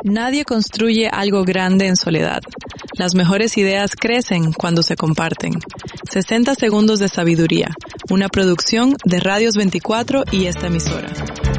Nadie construye algo grande en soledad. Las mejores ideas crecen cuando se comparten. 60 segundos de sabiduría, una producción de Radios 24 y esta emisora.